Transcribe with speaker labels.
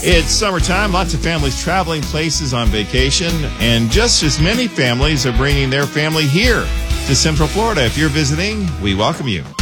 Speaker 1: It's summertime, lots of families traveling places on vacation, and just as many families are bringing their family here to Central Florida. If you're visiting, we welcome you.